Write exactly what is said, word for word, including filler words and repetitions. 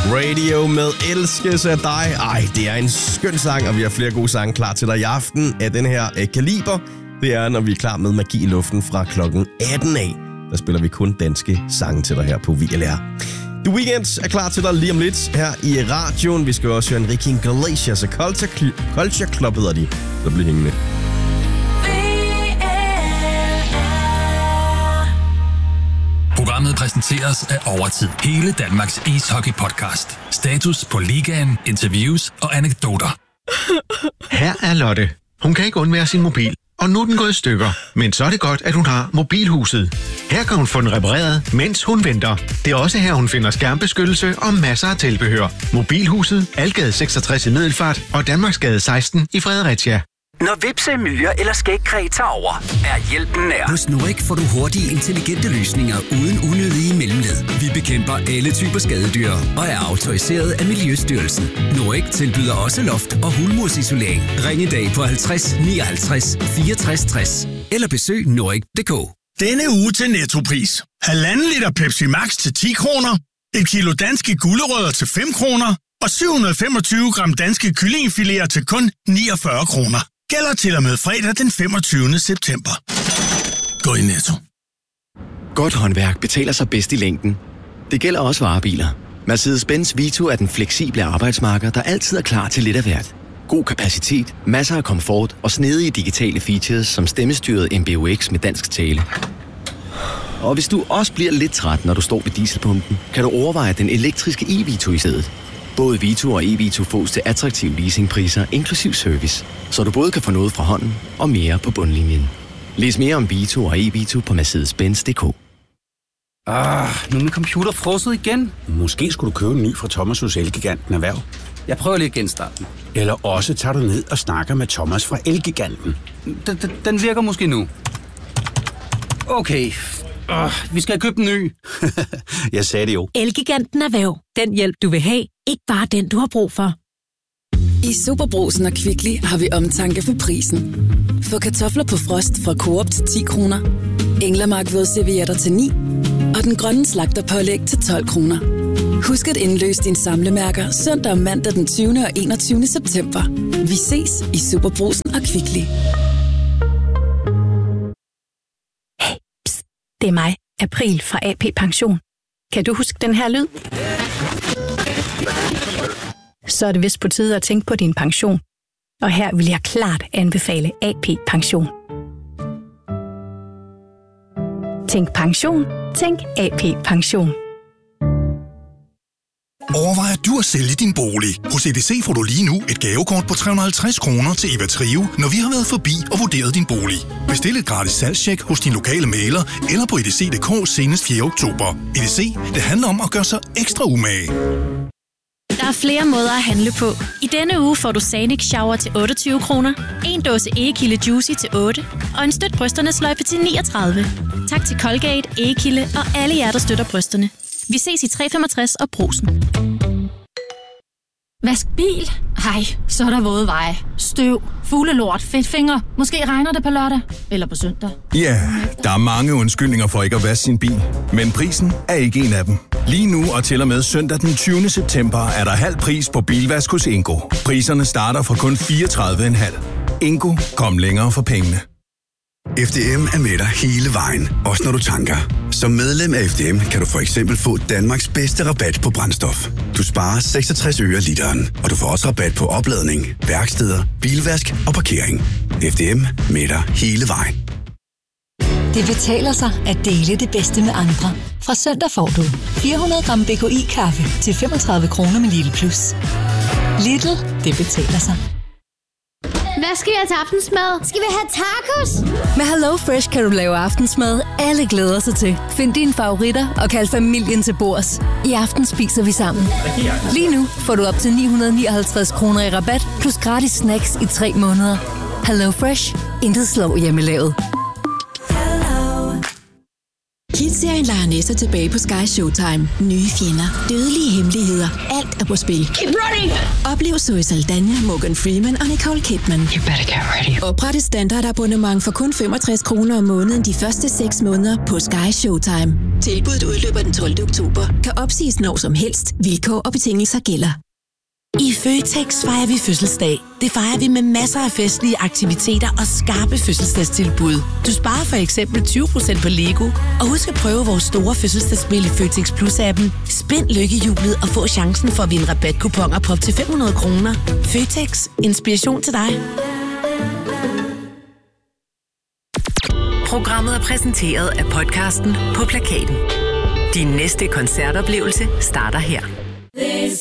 Radio med Elskes af dig. Ej, det er en skøn sang, og vi har flere gode sange klar til dig i aften af den her eh, kaliber. Det er, når vi er klar med Magi i luften fra klokken atten af. Der spiller vi kun danske sange til dig her på V L R. The Weeknd er klar til dig lige om lidt her i radioen. Vi skal også høre Enrique Iglesias og Culture, Cl- Culture Club, hedder de. Så bliver hængende. Programmet præsenteres af Overtid. Hele Danmarks ishockey-podcast. Status på ligaen, interviews og anekdoter. Her er Lotte. Hun kan ikke undvære sin mobil, og nu er den gået i stykker. Men så er det godt, at hun har Mobilhuset. Her kan hun få den repareret, mens hun venter. Det er også her, hun finder skærmbeskyttelse og masser af tilbehør. Mobilhuset, Algade seksogtres i Middelfart og Danmarksgade seksten i Fredericia. Når hvepsemyrer eller skægkræ tager over, er hjælpen nær. Hos Norik får du hurtige, intelligente løsninger uden unødige mellemled. Vi bekæmper alle typer skadedyr og er autoriseret af Miljøstyrelsen. Norik tilbyder også loft- og hulmursisolering. Ring i dag på halvtreds nioghalvtreds fireogtres tres eller besøg norik punktum d k. Denne uge til Nettopris. Halvanden liter Pepsi Max til ti kroner. Et kilo danske gulerødder til fem kroner. Og syv hundrede og femogtyve gram danske kyllingefiléer til kun niogfyrre kroner. Gælder til og med fredag den femogtyvende september. Gå i Netto. Godt håndværk betaler sig bedst i længden. Det gælder også varebiler. Mercedes-Benz Vito er den fleksible arbejdsmarker, der altid er klar til lidt af hvert. God kapacitet, masser af komfort og snedige digitale features som stemmestyret M B U X med dansk tale. Og hvis du også bliver lidt træt, når du står ved dieselpumpen, kan du overveje den elektriske e-Vito i stedet. Både Vito og e-Vito fås til attraktive leasingpriser, inklusiv service, så du både kan få noget fra hånden og mere på bundlinjen. Læs mere om Vito og e-Vito på mercedes benz punktum d k. Ah, nu er min computer frosset igen. Måske skulle du købe en ny fra Thomas hos Elgiganten Erhverv. Jeg prøver lige at genstarte den. Eller også tager du ned og snakker med Thomas fra Elgiganten. Den, den, den virker måske nu. Okay. Uh, vi skal have købt en ny. Jeg sagde det jo. Elgiganten Erhverv. Den hjælp, du vil have. Ikke bare den, du har brug for. I Superbrugsen og Kvickly har vi omtanke for prisen. Få kartofler på frost fra Coop til ti kroner. Englemark vådservietter til ni. Og den grønne slagterpålæg til tolv kroner. Husk at indløse dine samlemærker søndag og mandag den tyvende og enogtyvende september. Vi ses i Superbrugsen og Kvickly. Hey, pst, det er mig, April fra A P Pension. Kan du huske den her lyd? Så er det vist på tide at tænke på din pension. Og her vil jeg klart anbefale A P Pension. Tænk pension. Tænk A P Pension. Overvejer du at sælge din bolig? Hos E D C får du lige nu et gavekort på tre hundrede og halvtreds kroner til Eva Trio, når vi har været forbi og vurderet din bolig. Bestil et gratis salgstjek hos din lokale mægler eller på edc punktum d k senest fjerde oktober. E D C, det handler om at gøre sig ekstra umage. Der er flere måder at handle på. I denne uge får du Sanic Shower til otteogtyve kroner, en dåse Egekilde Juicy til otte og en støt brysterne sløjfe til niogtredive. Tak til Colgate, Egekilde og alle jer, der støtter brysterne. Vi ses i tre femogtres og Brugsen. Vask bil? Ej, så er der våde veje. Støv, fuglelort, fedtfinger. Måske regner det på lørdag eller på søndag. Ja, yeah, der er mange undskyldninger for ikke at vaske sin bil. Men prisen er ikke en af dem. Lige nu og til og med søndag den tyvende september er der halv pris på bilvask hos Ingo. Priserne starter fra kun fireogtredive komma fem. Ingo, kom længere for pengene. F D M er med dig hele vejen, også når du tanker. Som medlem af F D M kan du for eksempel få Danmarks bedste rabat på brændstof. Du sparer seksogtres øre literen, og du får også rabat på opladning, værksteder, bilvask og parkering. F D M med dig hele vejen. Det betaler sig at dele det bedste med andre. Fra søndag får du fire hundrede gram B K I-kaffe til femogtredive kroner med Lidl Plus. Lidl, det betaler sig. Hvad skal jeg til aftensmad? Skal vi have tacos? Med Hello Fresh kan du lave aftensmad, alle glæder sig til. Find dine favoritter og kald familien til bords. I aften spiser vi sammen. Lige nu får du op til ni hundrede nioghalvtreds kroner i rabat, plus gratis snacks i tre måneder. Hello Fresh. Intet slår hjemmelavet. Kits Serien Lioness er tilbage på Sky Showtime. Nye fjender, dødelige hemmeligheder, alt er på spil. Keep running! Oplev Zoe Saldana, Morgan Freeman og Nicole Kidman. You better get ready. Opret et standardabonnement for kun femogtres kroner om måneden de første seks måneder på Sky Showtime. Tilbuddet udløber den tolvte oktober. Kan opsiges når som helst. Vilkår og betingelser gælder. I Føtex fejrer vi fødselsdag. Det fejrer vi med masser af festlige aktiviteter og skarpe fødselsdagstilbud. Du sparer for eksempel tyve procent på Lego. Og husk at prøve vores store fødselsdagsspil i Føtex Plus-appen. Spind lykkehjulet og få chancen for at vinde rabatkuponer på op til fem hundrede kroner. Føtex. Inspiration til dig. Programmet er præsenteret af podcasten På Plakaten. Din næste koncertoplevelse starter her.